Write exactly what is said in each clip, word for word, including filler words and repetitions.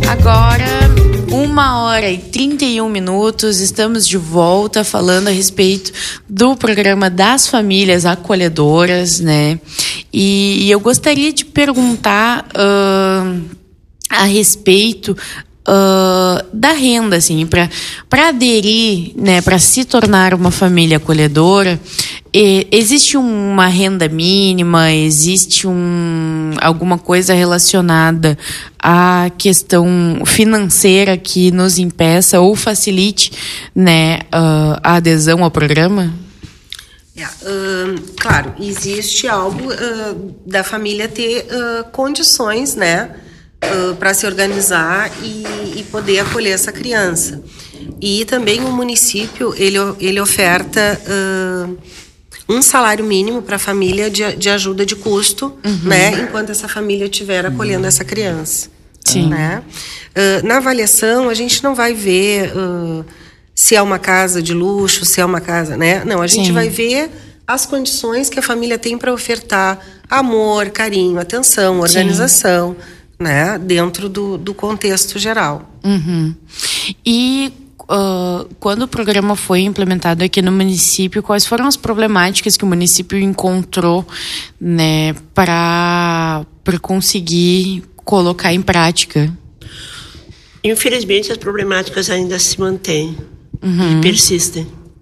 Agora, uma hora e trinta e um minutos, estamos de volta falando a respeito do programa das famílias acolhedoras, né? E, e eu gostaria de perguntar uh, a respeito uh, da renda, assim, para para aderir, né, para se tornar uma família acolhedora. E, existe uma renda mínima, existe um, alguma coisa relacionada à questão financeira que nos impeça ou facilite, né, uh, a adesão ao programa? É, uh, claro, existe algo uh, da família ter uh, condições, né, uh, para se organizar e, e poder acolher essa criança. E também o município, ele, ele oferta uh, um salário mínimo para a família de, de ajuda de custo, uhum. né, enquanto essa família estiver acolhendo essa criança. Sim. Né? Uh, na avaliação, a gente não vai ver uh, se é uma casa de luxo, se é uma casa, né? Não, a gente Sim. vai ver as condições que a família tem para ofertar amor, carinho, atenção, organização, Sim. né, dentro do, do contexto geral. Uhum. E Uh, quando o programa foi implementado aqui no município, quais foram as problemáticas que o município encontrou, né, para para conseguir colocar em prática? Infelizmente, as problemáticas ainda se mantêm uhum. e persistem.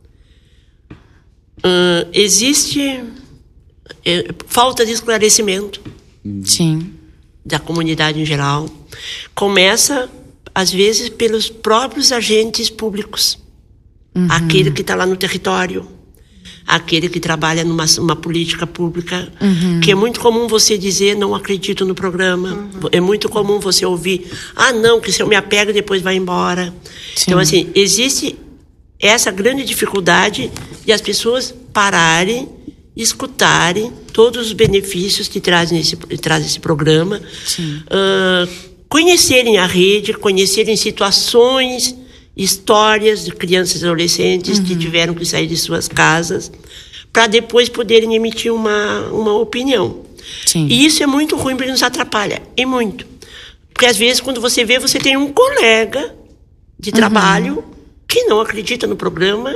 Uh, existe é, falta de esclarecimento Sim. da comunidade em geral. Começa às vezes pelos próprios agentes públicos, uhum. aquele que está lá no território, aquele que trabalha numa uma política pública, uhum. que é muito comum você dizer, não acredito no programa, uhum. é muito comum você ouvir, ah não, que se eu me apego depois vai embora. Sim. Então assim, existe essa grande dificuldade de as pessoas pararem, escutarem todos os benefícios que trazem esse, traz esse programa, uh, conhecerem a rede, conhecerem situações, histórias de crianças e adolescentes uhum. que tiveram que sair de suas casas, para depois poderem emitir uma, uma opinião. Sim. E isso é muito ruim, porque nos atrapalha, e muito. Porque às vezes, quando você vê, você tem um colega de trabalho uhum. que não acredita no programa,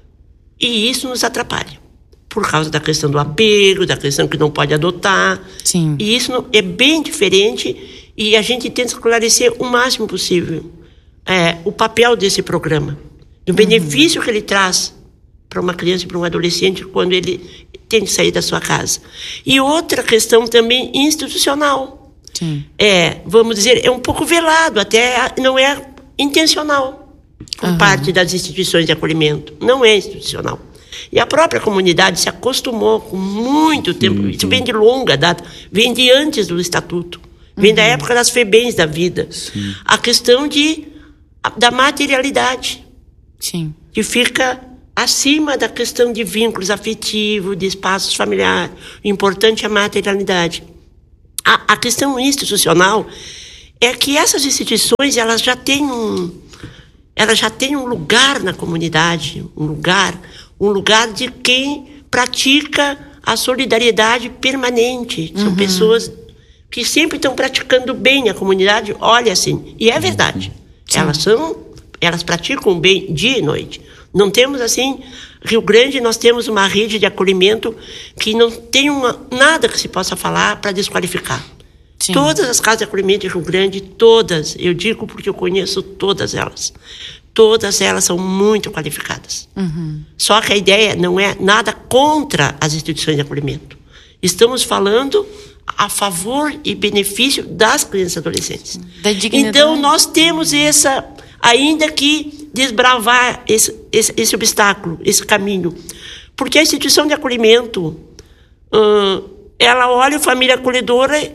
e isso nos atrapalha. Por causa da questão do apego, da questão que não pode adotar. Sim. E isso é bem diferente. E a gente tenta esclarecer o máximo possível é, o papel desse programa, do benefício uhum. que ele traz para uma criança e para um adolescente quando ele tem que sair da sua casa. E outra questão também institucional. Sim. É, vamos dizer, é um pouco velado, até não é intencional por uhum. parte das instituições de acolhimento. Não é institucional. E a própria comunidade se acostumou com muito tempo, uhum. isso vem de longa data, vem de antes do Estatuto. Vem uhum. da época das FEBEMs da vida. Sim. A questão de, da materialidade. Sim. Que fica acima da questão de vínculos afetivos, de espaços familiares. O importante é a materialidade. A, a questão institucional é que essas instituições elas já têm um, elas já têm um lugar na comunidade, um lugar, um lugar de quem pratica a solidariedade permanente. São uhum. pessoas que sempre estão praticando bem a comunidade, olha assim, e é verdade. Sim. Elas são, elas praticam bem dia e noite. Não temos assim, Rio Grande nós temos uma rede de acolhimento que não tem uma, nada que se possa falar para desqualificar. Sim. Todas as casas de acolhimento de Rio Grande, todas, eu digo porque eu conheço todas elas, todas elas são muito qualificadas. Uhum. Só que a ideia não é nada contra as instituições de acolhimento. Estamos falando a favor e benefício das crianças e adolescentes. Então, nós temos essa, ainda que desbravar esse, esse, esse obstáculo, esse caminho. Porque a instituição de acolhimento, hum, ela olha a família acolhedora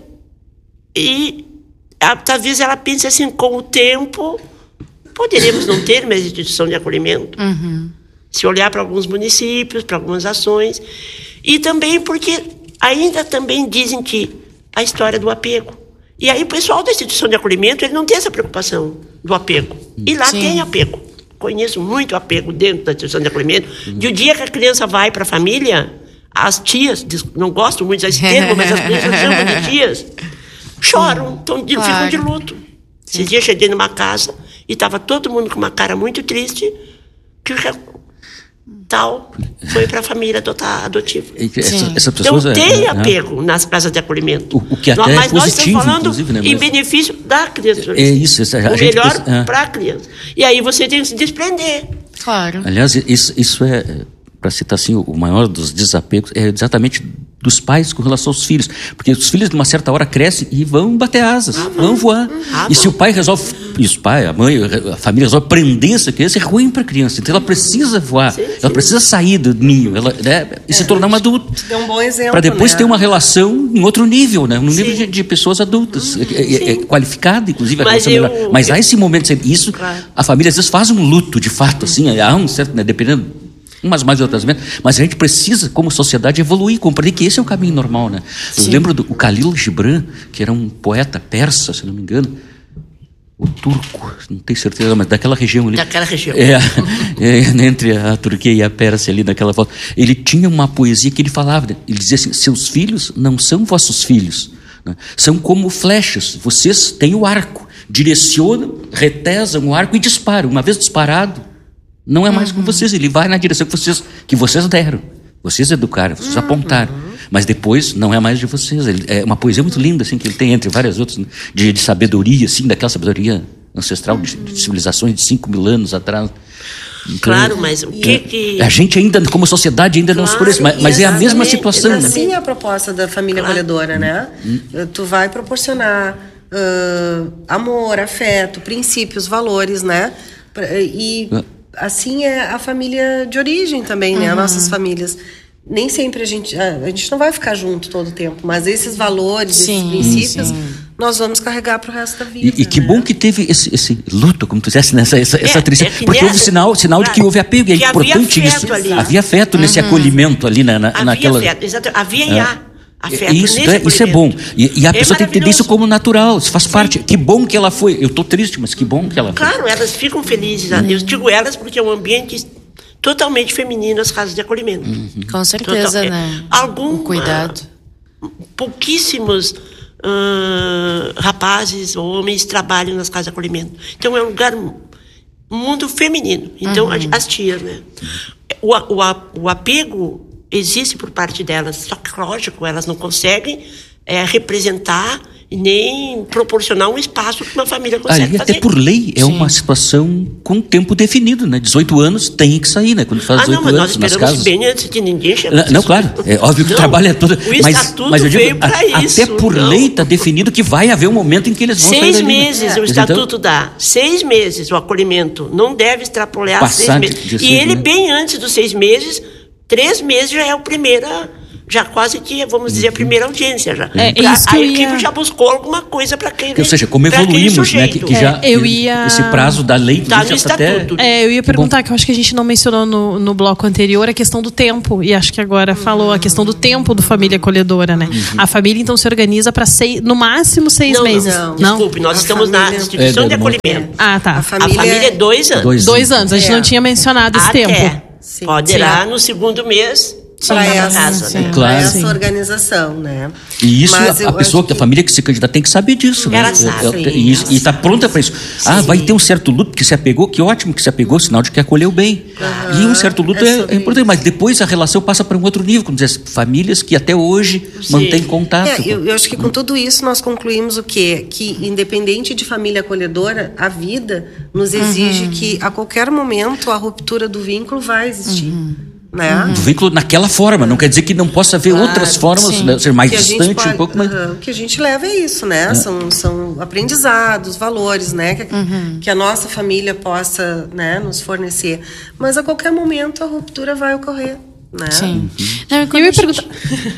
e, talvez, ela pense assim, com o tempo, poderemos não ter mais instituição de acolhimento. Uhum. Se olhar para alguns municípios, para algumas ações. E também porque ainda também dizem que a história do apego. E aí o pessoal da instituição de acolhimento, ele não tem essa preocupação do apego. E lá Sim. tem apego. Conheço muito apego dentro da instituição de acolhimento. Uhum. De o dia que a criança vai para a família, as tias, não gosto muito desse termo, mas as crianças chamam de tias, choram, então claro. ficam de luto. Esses dias cheguei numa casa e estava todo mundo com uma cara muito triste, que tal foi para a família adotar, adotiva. Essa, essa pessoa então tem é, apego é. nas casas de acolhimento. O, o que até Mas é positivo, nós estamos falando inclusive, né? em Mas... benefício da criança. É isso. Essa, a o gente melhor pensa, é. para a criança. E aí você tem que se desprender. Claro. Aliás, isso, isso é, para citar assim, o maior dos desapegos é exatamente dos pais com relação aos filhos. Porque os filhos, de uma certa hora, crescem e vão bater asas, ah, vão voar. Ah, e se o pai resolve, e os pais, a mãe, a família resolve prender essa criança, é ruim para a criança. Então ela precisa voar, sim, sim. ela precisa sair do ninho ela, né, e é, se tornar uma adulta. Deu um bom exemplo. Para depois né? ter uma relação em outro nível, né? No nível de, de pessoas adultas, hum, é, é, é qualificada, inclusive. Mas, a eu, Mas eu, há esse momento, isso, claro. A família às vezes faz um luto, de fato, assim, há um certo, né, dependendo. Umas mais, outras menos, mas a gente precisa, como sociedade, evoluir, compreender que esse é o caminho normal, né? Eu Sim. lembro do o Khalil Gibran, que era um poeta persa, se não me engano, o turco, não tenho certeza, mas daquela região ali. Daquela região. É, é, entre a Turquia e a Pérsia ali, daquela volta. Ele tinha uma poesia que ele falava, ele dizia assim, seus filhos não são vossos filhos, né? São como flechas, vocês têm o arco, direcionam, retesam o arco e disparam. Uma vez disparado, não é mais uhum. com vocês, ele vai na direção que vocês, que vocês deram, vocês educaram, vocês uhum. apontaram, mas depois não é mais de vocês. Ele, é uma poesia muito linda, assim, que ele tem entre várias outras, né, de, de sabedoria, assim, daquela sabedoria ancestral de, de civilizações de cinco mil anos atrás. Então, claro, mas o que, que... A gente ainda, como sociedade, ainda claro, não se por isso, mas, mas é a mesma situação. Assim né? é a proposta da família claro. acolhedora, né? Hum. Tu vai proporcionar uh, amor, afeto, princípios, valores, né? E... Ah. Assim é a família de origem também, né? Uhum. As nossas famílias. Nem sempre a gente... A gente não vai ficar junto todo o tempo, mas esses valores, sim, esses princípios, sim. nós vamos carregar para o resto da vida. E, e que né? bom que teve esse, esse luto, como tu disseste, nessa, essa, é, essa tristeza. É porque nessa, houve sinal, sinal claro, de que houve apego. É importante isso. Ali. Havia afeto uhum. nesse acolhimento ali na, na, havia naquela... Afeto, exato. Havia e há. É. Isso, é, isso é bom. E, e a é pessoa tem que entender isso como natural. Isso faz Sim. parte. Que bom que ela foi. Eu estou triste, mas que bom que ela foi. Claro, elas ficam felizes. Hum. Eu digo elas porque é um ambiente totalmente feminino as casas de acolhimento. Uhum. Com certeza, Total, né? Algum, o cuidado. Uh, pouquíssimos uh, rapazes ou homens trabalham nas casas de acolhimento. Então é um lugar, um mundo feminino. Então uhum. as tias, né? O, o, o apego existe por parte delas, só que, lógico, elas não conseguem é, representar e nem proporcionar um espaço que uma família consegue Ali, fazer. Até por lei, é Sim. uma situação com tempo definido, né? dezoito anos tem que sair, né? Quando faz ah, dezoito não, mas anos nós nas casas. bem antes de ninguém chegar. Não, não claro, é óbvio que não, o trabalho é todo... O mas, estatuto mas eu digo, veio para isso. Até por não. lei está definido que vai haver um momento em que eles vão seis sair dali, meses, né? o estatuto então, dá. Seis meses o acolhimento. Não deve extrapolar seis meses. De, de e ele, né? bem antes dos seis meses... Três meses já é o primeiro, já quase que, vamos dizer, a primeira audiência. Já. É, pra, isso que a eu equipe ia... já buscou alguma coisa para aquele Ou seja, como evoluímos, né? Que, que já, é, eu ia... Esse prazo da lei... Tá no estatuto. Até... É, eu ia perguntar, que, que eu acho que a gente não mencionou no, no bloco anterior, a questão do tempo. E acho que agora falou a questão do tempo do família acolhedora, né? Uhum. A família, então, se organiza para seis, no máximo seis não, meses. Não, não, desculpe, nós a estamos família... na instituição é, de acolhimento. Ah, tá. A família, a família é dois anos. Dois, dois anos, a gente é. não tinha mencionado esse Até. tempo. Sim. Pode ir lá no segundo mês... para essa, casa, né? claro. essa organização, né? E isso, a, a pessoa, que a família que se candidata tem que saber disso. Ela né? sabe. E está pronta para isso. Sim. Ah, vai ter um certo luto que se apegou, que ótimo que se apegou, sinal de que acolheu bem. Uhum. E um certo luto é, é, é importante, mas depois a relação passa para um outro nível, como dizer, famílias que até hoje Sim. mantêm contato. É, eu, eu acho que com tudo isso nós concluímos o quê? Que independente de família acolhedora, a vida nos exige uhum. que a qualquer momento a ruptura do vínculo vai existir. Uhum. Né? Do vínculo naquela forma, não quer dizer que não possa haver claro, outras formas, né, ser mais distante pode, um pouco mais. Uh, o que a gente leva é isso, né? É. São, são aprendizados, valores, né? Que, uhum. que a nossa família possa, né, nos fornecer. Mas a qualquer momento a ruptura vai ocorrer. Né? Sim. Uhum. Não, eu ia gente... perguntar.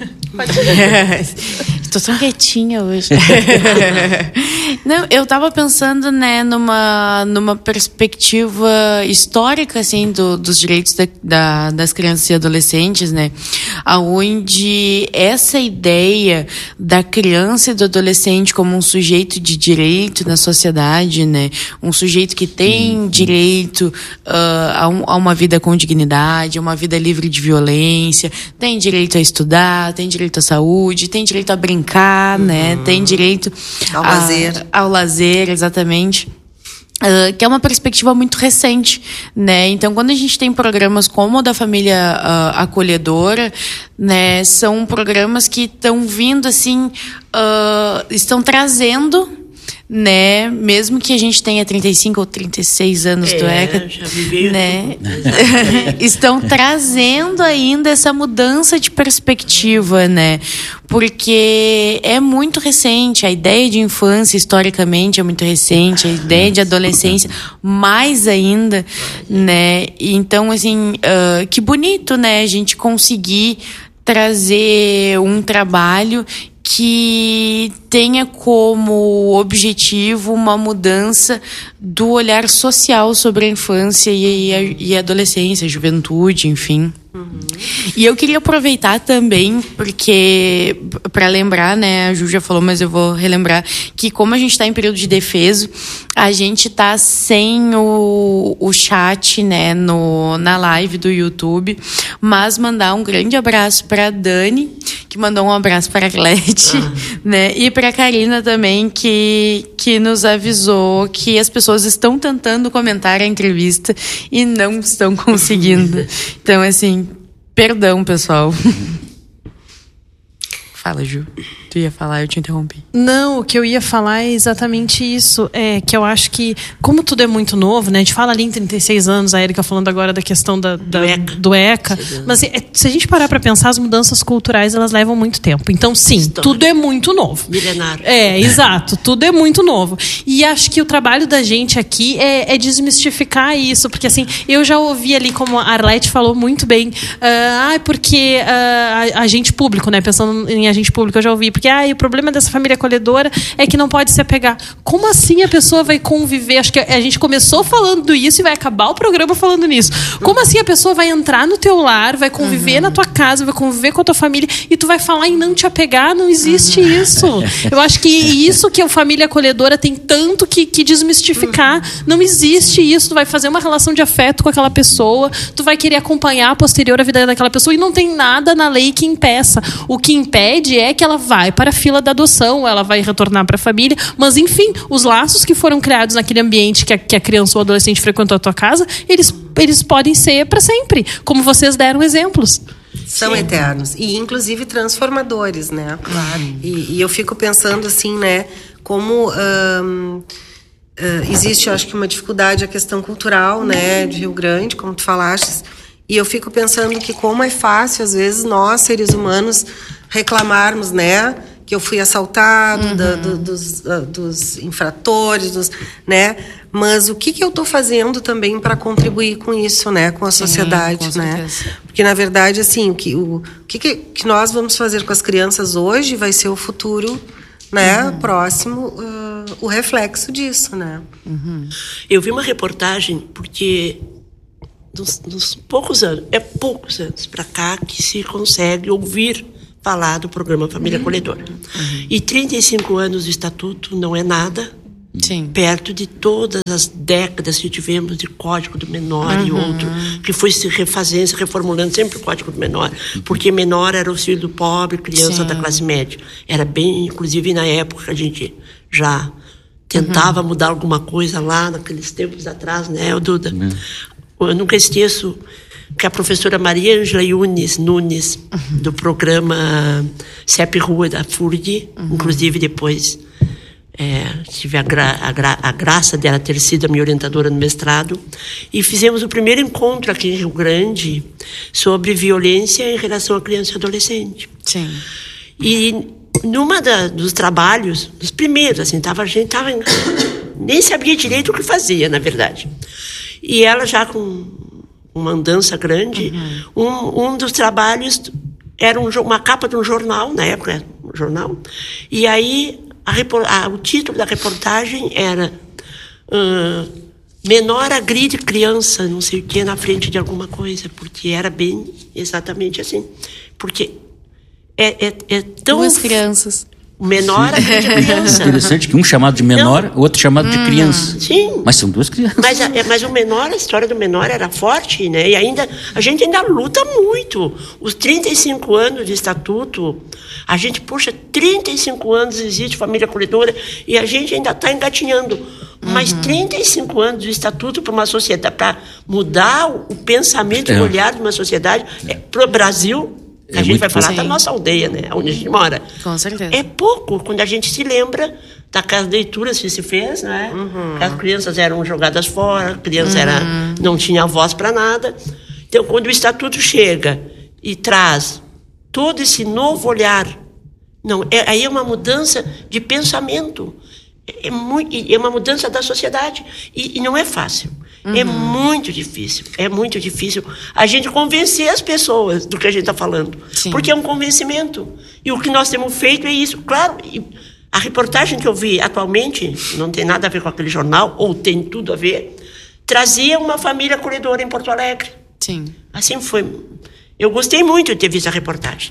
Estou tão quietinha hoje. Não, eu estava pensando, né, numa, numa perspectiva histórica, assim, do, dos direitos da, da, das crianças e adolescentes, né, aonde essa ideia da criança e do adolescente como um sujeito de direito na sociedade, né, um sujeito que tem uhum. direito uh, a, um, a uma vida com dignidade, a uma vida livre de violência, violência, tem direito a estudar, tem direito à saúde, tem direito a brincar, uhum. né? Tem direito ao a, lazer. Ao lazer, exatamente. Uh, que é uma perspectiva muito recente, né? Então, quando a gente tem programas como o da família uh, acolhedora, né, são programas que estão vindo assim, uh, estão trazendo, né, mesmo que a gente tenha trinta e cinco ou trinta e seis anos é, do ECA, já vivi né, estão trazendo ainda essa mudança de perspectiva, né, porque é muito recente, a ideia de infância historicamente é muito recente, a ideia de adolescência mais ainda, né, então assim, uh, que bonito, né, a gente conseguir trazer um trabalho que tenha como objetivo uma mudança do olhar social sobre a infância e a, e a adolescência, a juventude, enfim. Uhum. E eu queria aproveitar também, porque, para lembrar, né, a Ju já falou, mas eu vou relembrar, que como a gente está em período de defeso, a gente está sem o, o chat, né, no, na live do YouTube, mas mandar um grande abraço para a Dani, que mandou um abraço para a Clete, ah. né, e para a Karina também, que, que nos avisou que as pessoas estão tentando comentar a entrevista e não estão conseguindo. Então, assim, perdão, pessoal. Fala, Ju. Tu ia falar, eu te interrompi. Não, o que eu ia falar é exatamente isso. É que eu acho que, como tudo é muito novo, né? A gente fala ali em trinta e seis anos, a Érica falando agora da questão da, da, do ECA. Do ECA. Mas é, se a gente parar para pensar, as mudanças culturais, elas levam muito tempo. Então, sim, História. tudo é muito novo. Milenário. É, exato. Tudo é muito novo. E acho que o trabalho da gente aqui é, é desmistificar isso. Porque, assim, eu já ouvi ali, como a Arlete falou muito bem, uh, ah, porque uh, agente público, né? Pensando em agente público, eu já ouvi, porque ah, o problema dessa família acolhedora é que não pode se apegar. Como assim a pessoa vai conviver? Acho que a gente começou falando isso e vai acabar o programa falando nisso. Como assim a pessoa vai entrar no teu lar, vai conviver uhum. na tua casa, vai conviver com a tua família e tu vai falar em não te apegar? Não existe uhum. isso. Eu acho que isso que a família acolhedora tem tanto que, que desmistificar. Uhum. Não existe isso. Tu vai fazer uma relação de afeto com aquela pessoa, tu vai querer acompanhar a posterior a vida daquela pessoa e não tem nada na lei que impeça. O que impede é que ela vai para a fila da adoção, ela vai retornar para a família, mas enfim, os laços que foram criados naquele ambiente que a, que a criança ou adolescente frequentou a tua casa, eles, eles podem ser para sempre, como vocês deram exemplos. São Sim. eternos e inclusive transformadores, né? Claro. E, e eu fico pensando assim, né, como hum, uh, existe, eu acho que uma dificuldade a questão cultural, né, de Rio Grande, como tu falaste, e eu fico pensando que como é fácil às vezes nós, seres humanos, reclamarmos, né, que eu fui assaltado, uhum. da, do, dos, uh, dos infratores, dos, né, mas o que, que eu estou fazendo também para contribuir com isso, né, com a Sim, sociedade, com né, porque na verdade assim, o que, o, o que, que nós vamos fazer com as crianças hoje vai ser o futuro, né, uhum. próximo, uh, o reflexo disso, né. Uhum. Eu vi uma reportagem, porque nos, nos poucos anos, é poucos anos para cá que se consegue ouvir falar do programa Família Acolhedora. Uhum. E trinta e cinco anos do Estatuto não é nada Sim. perto de todas as décadas que tivemos de Código do Menor uhum. e outro, que foi se refazendo, se reformulando sempre o Código do Menor, porque menor era o filho do pobre, criança Sim. da classe média. Era bem, inclusive na época a gente já tentava uhum. mudar alguma coisa lá, naqueles tempos atrás, né, Duda? Uhum. Eu nunca esqueço que a professora Maria Ângela Yunes Nunes, uhum. do programa C E P Rua da F U R G, uhum. inclusive depois é, tive a, gra, a, gra, a graça dela ter sido a minha orientadora no mestrado, e fizemos o primeiro encontro aqui em Rio Grande sobre violência em relação à criança e adolescente. Sim. E numa da, dos trabalhos, dos primeiros, assim, tava, a gente tava, nem sabia direito o que fazia, na verdade. E ela já com uma andança grande, uhum. um, um dos trabalhos era um, uma capa de um jornal, na época, um jornal, e aí a, a, o título da reportagem era uh, menor agride criança, não sei o que, na frente de alguma coisa, porque era bem exatamente assim, porque é, é, é tão... Duas crianças. O menor atende a criança. Interessante que um chamado de menor, o outro chamado de criança. Sim. Mas são duas crianças. Mas, a- é, mas o menor, a história do menor era forte, né? E ainda, a gente ainda luta muito. Os trinta e cinco anos de estatuto, a gente, puxa, trinta e cinco anos existe família acolhedora e a gente ainda está engatinhando. Mas trinta e cinco anos de estatuto para uma sociedade, para mudar o, o pensamento e É. o olhar de uma sociedade, é, para o Brasil, É a gente muito vai falar pouco. da nossa aldeia, né? Onde a gente mora. Com certeza. É pouco quando a gente se lembra daquelas leituras que se fez, né? Que as crianças eram jogadas fora, a criança era, não tinha voz para nada. Então, quando o Estatuto chega e traz todo esse novo olhar, não, é, aí é uma mudança de pensamento. É, muito, é uma mudança da sociedade. E, e não é fácil. É muito difícil. É muito difícil a gente convencer as pessoas do que a gente está falando. Sim. Porque é um convencimento. E o que nós temos feito é isso. Claro, e a reportagem que eu vi atualmente, não tem nada a ver com aquele jornal, ou tem tudo a ver, trazia uma família acolhedora em Porto Alegre. Sim. Assim foi. Eu gostei muito de ter visto a reportagem.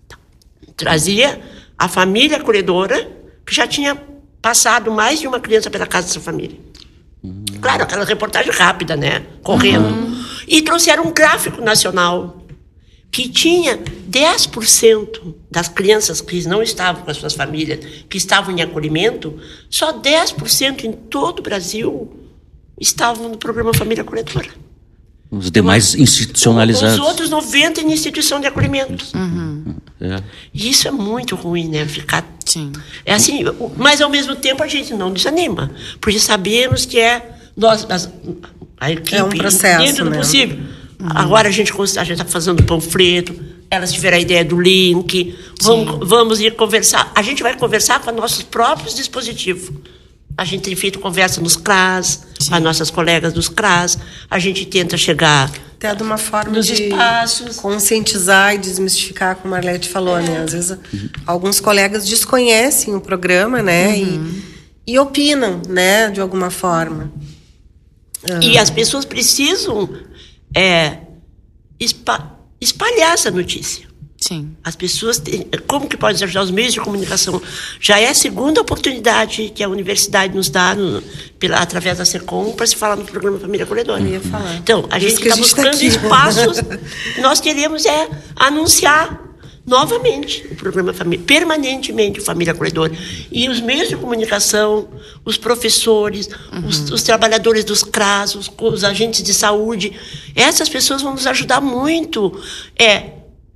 Trazia a família acolhedora que já tinha passado mais de uma criança pela casa dessa família. Claro, aquela reportagem rápida, né? Correndo. E trouxeram um gráfico nacional que tinha dez por cento das crianças que não estavam com as suas famílias, que estavam em acolhimento, só dez por cento em todo o Brasil estavam no programa Família Acolhedora. Os demais institucionalizados. Os outros noventa em instituição de acolhimento. É. E isso é muito ruim, né? Ficar. Sim. É assim, mas ao mesmo tempo a gente não desanima, porque sabemos que é nós, as- a equipe, É um processo, dentro do né? possível. Agora a gente a gente está fazendo panfleto, elas tiveram a ideia do link, vamos, vamos ir conversar. A gente vai conversar com nossos próprios dispositivos. A gente tem feito conversa nos C R A S, com as nossas colegas dos C R A S. A gente tenta chegar Até de uma forma nos de espaços. conscientizar e desmistificar, como a Arlete falou, né? Às vezes alguns colegas desconhecem o programa, né? E, e opinam, né? De alguma forma. E as pessoas precisam é, espa- espalhar essa notícia. Sim. As pessoas têm, como que podem ajudar os meios de comunicação? Já é a segunda oportunidade que a universidade nos dá no, pela, através da SECOM para se falar no programa Família Acolhedora. Eu ia falar. Então, a Por isso gente que a está gente tá buscando aqui. espaços. Nós queremos é anunciar novamente o programa Família, permanentemente o Família Acolhedora. E os meios de comunicação, os professores, os, os trabalhadores dos C R A S, os, os agentes de saúde, essas pessoas vão nos ajudar muito. É,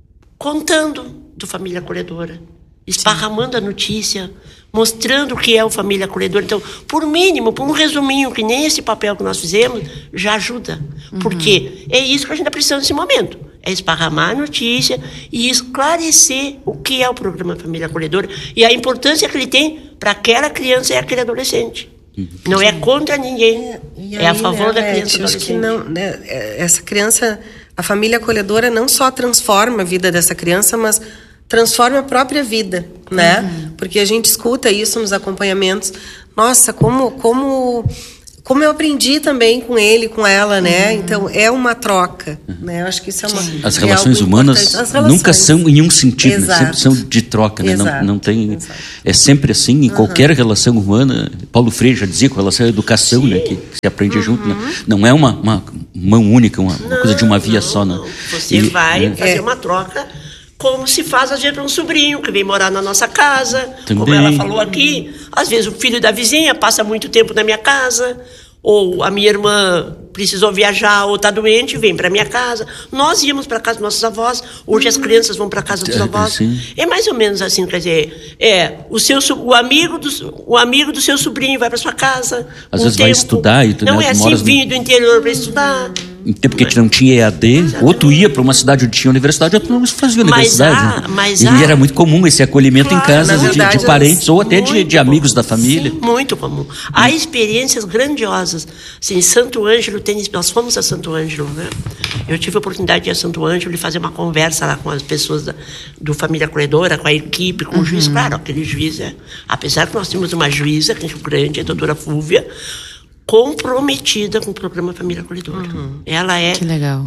contando do Família Acolhedora, esparramando a notícia, mostrando o que é o Família Acolhedora. Então, por mínimo, por um resuminho, que nem esse papel que nós fizemos, já ajuda. Porque é isso que a gente está precisando nesse momento. É esparramar a notícia e esclarecer o que é o programa Família Acolhedora e a importância que ele tem para aquela criança e aquele adolescente. Não é contra ninguém, E é a aí, favor né, da Arlete, criança e eu acho que adolescente. não, né, essa criança, a família acolhedora não só transforma a vida dessa criança, mas transforma a própria vida, né? Porque a gente escuta isso nos acompanhamentos. Nossa, como como como eu aprendi também com ele, com ela, né? Então é uma troca, né? Eu acho que isso é uma As é relações algo humanas importante. As relações. nunca são em um sentido, né? Exato. Sempre são de troca, né? Não, Exato. não tem, Exato. é sempre assim em qualquer relação humana. Paulo Freire já dizia com relação à educação, né? Que se aprende junto, né? Não é uma, uma mão única, uma, uma coisa de uma via só, né? Você E, vai né? fazer É. uma troca como se faz, às vezes, para um sobrinho que vem morar na nossa casa. Como Também. ela falou aqui. Às vezes, o filho da vizinha passa muito tempo na minha casa. Ou a minha irmã precisou viajar ou está doente, vem para minha casa. Nós íamos para casa dos nossos avós. Hoje as crianças vão para casa dos É, avós. sim. É mais ou menos assim, quer dizer, é o seu so- o amigo do o amigo do seu sobrinho vai para sua casa. Às um vezes vai estudar e tu, não né, é tu assim, moras no- vir do interior para estudar. Em tempo que a gente não tinha E A D, ou tu ia para uma cidade onde tinha universidade, ou tu não fazia Mas universidade. há- né? mas e há- era muito comum esse acolhimento Claro, em casa na de, verdade, de parentes ou até de, Muito de amigos comum. da família. Sim, muito comum. Há experiências grandiosas. Assim, Santo Ângelo tem. Nós fomos a Santo Ângelo, né? Eu tive a oportunidade de ir a Santo Ângelo e fazer uma conversa lá com as pessoas da, do Família Acolhedora, com a equipe, com o juiz. Claro, aquele juiz é. Apesar que nós temos uma juíza aqui em Rio Grande, a doutora Fúvia, comprometida com o programa Família Acolhedora. Ela é Que legal.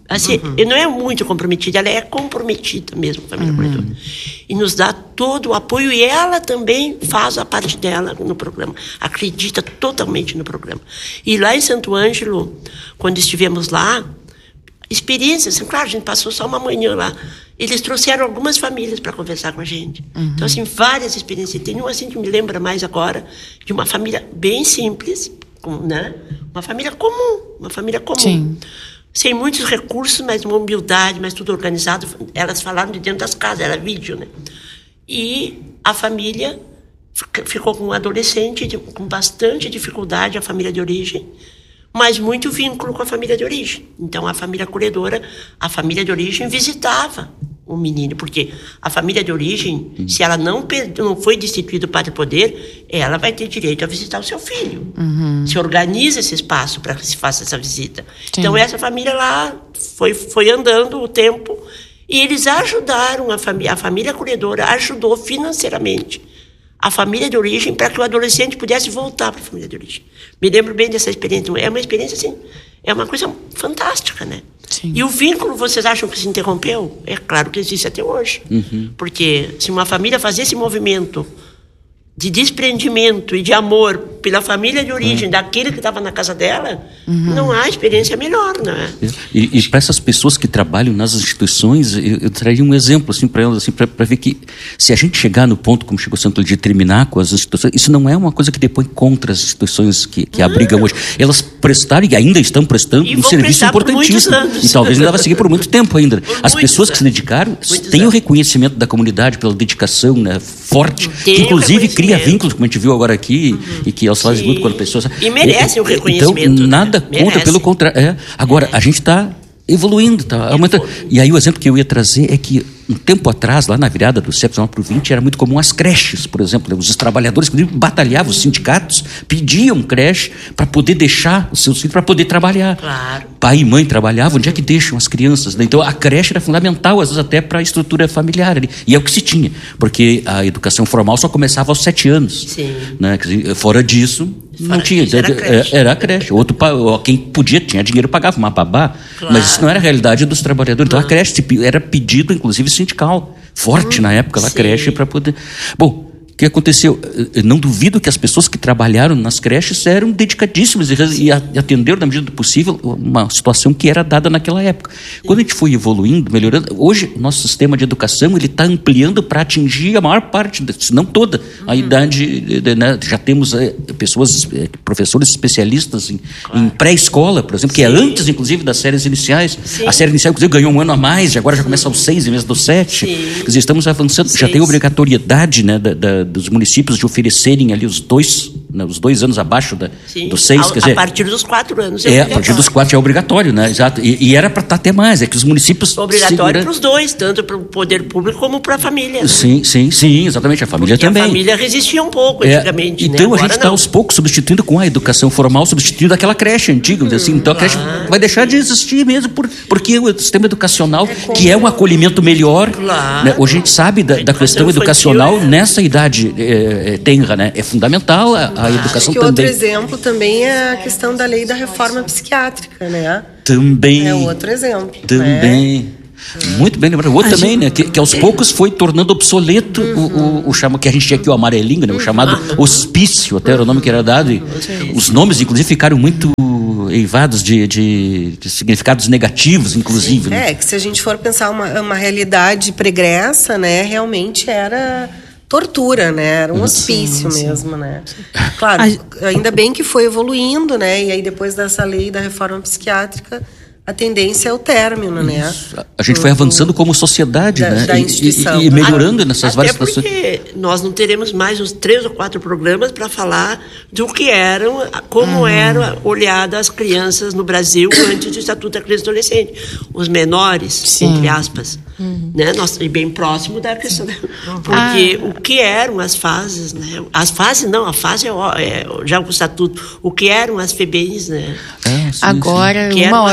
Assim, Uhum. não é muito comprometida, ela é comprometida mesmo, a família acolhedora. E nos dá todo o apoio, e ela também faz a parte dela no programa. Acredita totalmente no programa. E lá em Santo Ângelo, quando estivemos lá, experiências, assim, claro, a gente passou só uma manhã lá. Eles trouxeram algumas famílias para conversar com a gente. Uhum. Então, assim, várias experiências. Tem uma assim que me lembra mais agora, de uma família bem simples, com, né? Uma família comum, uma família comum. Sim. Sem muitos recursos, mas uma humildade, mas tudo organizado. Elas falaram de dentro das casas, era vídeo, né? E a família ficou com um adolescente de, com bastante dificuldade, a família de origem, mas muito vínculo com a família de origem. Então, a família acolhedora, a família de origem visitava o menino, porque a família de origem, uhum. se ela não, não foi destituída do Pátrio Poder, ela vai ter direito a visitar o seu filho. Uhum. Se organiza esse espaço para que se faça essa visita. Sim. Então, essa família lá foi, foi andando o tempo e eles ajudaram, a, famí a família acolhedora ajudou financeiramente a família de origem para que o adolescente pudesse voltar para a família de origem. Me lembro bem dessa experiência. É uma experiência, assim, é uma coisa fantástica, né? Sim. E o vínculo, vocês acham que se interrompeu? É claro que existe até hoje. Uhum. Porque se uma família fazer esse movimento de desprendimento e de amor pela família de origem, uhum. daquele que estava na casa dela, uhum. não há experiência melhor, não é? E, e para essas pessoas que trabalham nas instituições, eu, eu traria um exemplo assim, para elas, assim, para ver que se a gente chegar no ponto, como chegou Santo, de terminar com as instituições, isso não é uma coisa que depois contra as instituições que, que uhum. abrigam hoje. Elas prestaram e ainda estão prestando e um serviço importantíssimo. E talvez ainda vai seguir por muito tempo ainda. Por as pessoas anos. que se dedicaram têm o reconhecimento da comunidade pela dedicação, né, forte, que inclusive cria vínculos, como a gente viu agora aqui, uhum. e que elas fazem muito quando pessoas... E merecem o reconhecimento. Então, nada né? contra, pelo contrário. É. Agora, a gente está evoluindo, tá aumentando. E aí o exemplo que eu ia trazer é que um tempo atrás, lá na virada do século dezenove para o vinte, era muito comum as creches, por exemplo. Os trabalhadores que batalhavam, os sindicatos pediam creche para poder deixar os seus filhos, para poder trabalhar. Claro. Pai e mãe trabalhavam, onde é que deixam as crianças? Né? Então a creche era fundamental, às vezes até para a estrutura familiar ali. E é o que se tinha, porque a educação formal só começava aos sete anos. Sim. Né? Quer dizer, fora disso, fora não tinha. Disso, era, a creche. era a creche. Outro, quem podia, tinha dinheiro, pagava uma babá. Claro. Mas isso não era a realidade dos trabalhadores. Então não. a creche era pedido, inclusive, sindical. Forte hum, na época, lá, creche, para poder... Bom, o que aconteceu? Eu não duvido que as pessoas que trabalharam nas creches eram dedicadíssimas e atenderam, na medida do possível, uma situação que era dada naquela época. Quando a gente foi evoluindo, melhorando, hoje o nosso sistema de educação ele está ampliando para atingir a maior parte, se não toda, a uhum. idade, né? Já temos é, pessoas, é, professores especialistas em, claro. em pré-escola, por exemplo, Sim. que é antes, inclusive, das séries iniciais. Sim. A série inicial, inclusive, ganhou um ano a mais, e agora já começa aos seis em vez dos sete. Sim. Quer dizer, estamos avançando, Sim. já tem obrigatoriedade, né, da, da dos municípios de oferecerem ali os dois, né, os dois anos abaixo da, dos seis. A, quer dizer, a partir dos quatro anos. É, é a partir dos quatro é obrigatório, né? Exato. E, e era para estar até mais, é que os municípios... Obrigatório para os dois, tanto para o poder público como para a família. Né? Sim, sim, sim, exatamente, a família Porque também. a família resistia um pouco é, antigamente, Então né? a gente está aos poucos substituindo com a educação formal, substituindo aquela creche antiga, hum, assim, então a creche claro. vai deixar de existir mesmo, por, porque o sistema educacional, é que é um acolhimento melhor, claro. né? Hoje a gente sabe da, da questão educacional é. nessa idade é, tenra, né? É fundamental a, a educação que também. Outro exemplo também é a questão da lei da reforma psiquiátrica, né? Também. É outro exemplo. Também. Né? Muito bem lembrado. O outro a também, gente... né? Que, que aos poucos foi tornando obsoleto uhum. o, o, o chama, que a gente tinha aqui o amarelinho, né? O chamado uhum. hospício, até era o nome que era dado. E os nomes, inclusive, ficaram muito eivados de, de, de significados negativos, inclusive. Né? É, que se a gente for pensar uma, uma realidade pregressa, né? Realmente era... tortura, né? Era um hospício sim, sim. mesmo, né? Claro, ainda bem que foi evoluindo, né? E aí depois dessa lei da reforma psiquiátrica, a tendência é o término, né? Isso. A gente foi avançando como sociedade, da, né? Da instituição. E, e, e melhorando Até nessas várias porque situações. Nós não teremos mais uns três ou quatro programas para falar do que eram, como uhum. eram olhadas as crianças no Brasil antes do Estatuto da Criança e Adolescente. Os menores, Sim. entre aspas. Uhum. Né? Nós, e bem próximo da questão. Uhum. Porque ah. o que eram as fases, né? As fases não, a fase é, é já o Estatuto. O que eram as F E B E Ns, né? É, sim, Agora, sim. uma hora e cinquenta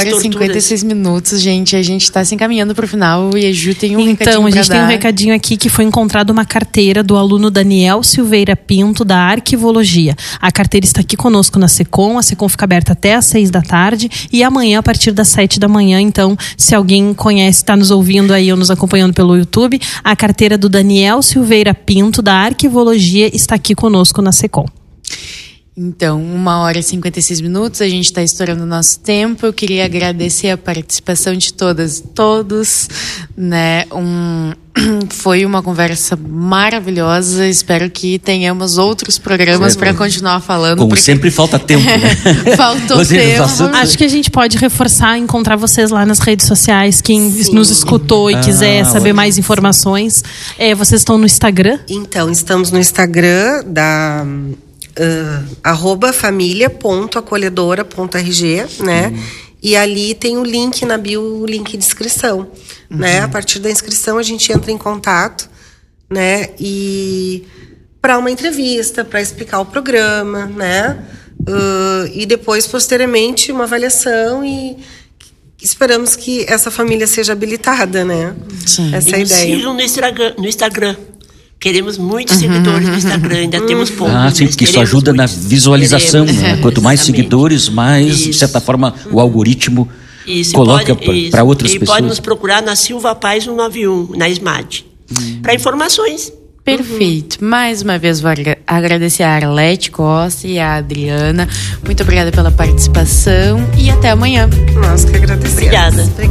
cinquenta e seis minutos, gente. A gente tá se encaminhando pro final e a Ju tem um recadinho Então, a gente pra tem um dar. recadinho aqui que foi encontrada uma carteira do aluno Daniel Silveira Pinto, da Arquivologia. A carteira está aqui conosco na Secom. A Secom fica aberta até às seis da tarde e amanhã a partir das sete da manhã. Então, se alguém conhece, está nos ouvindo aí ou nos acompanhando pelo YouTube, a carteira do Daniel Silveira Pinto, da Arquivologia, está aqui conosco na Secom. Então, uma hora e cinquenta e seis minutos, a gente está estourando o nosso tempo. Eu queria agradecer a participação de todas e todos, né? Um, foi uma conversa maravilhosa. Espero que tenhamos outros programas para continuar falando. Como sempre, falta tempo, né? Faltou Você, tempo. assuntos... Acho que a gente pode reforçar, encontrar vocês lá nas redes sociais. Quem Sim. nos escutou e Ah, quiser saber ótimo. mais informações, é, vocês estão no Instagram? Então, estamos no Instagram da uh, arroba família ponto acolhedora ponto r g, né? Hum. E ali tem o link na bio, o link de inscrição, uhum. né? A partir da inscrição a gente entra em contato, né? E para uma entrevista, para explicar o programa, né? Uh, e depois, posteriormente, uma avaliação e esperamos que essa família seja habilitada, né? Sim. Essa é a E ideia. sigam no Instagram, no Instagram. Queremos muitos seguidores no Instagram, ainda uhum. temos poucos. Ah, sim, porque isso ajuda muitos. na visualização, Queremos, né? Quanto mais exatamente. seguidores, mais, Isso. de certa forma, o algoritmo Isso, coloca pode, para outras e pessoas. E pode nos procurar na Silva Paz cento e noventa e um, na SMAD, hum. para informações. Perfeito. Uhum. Mais uma vez vou agradecer a Arlete Costa e a Adriana. Muito obrigada pela participação e até amanhã. Nós que agradecemos. Obrigada.